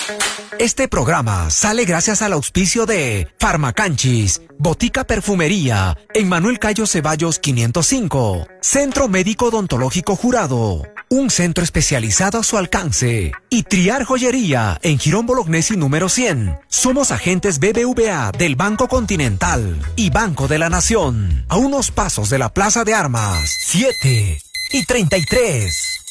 Este programa sale gracias al auspicio de Farmacanchis, Botica Perfumería, en Manuel Cayo Ceballos 505, Centro Médico Odontológico Jurado, un centro especializado a su alcance, y Triar Joyería, en Girón Bolognesi número 100. Somos agentes BBVA del Banco Continental y Banco de la Nación, a unos pasos de la Plaza de Armas. 7:33.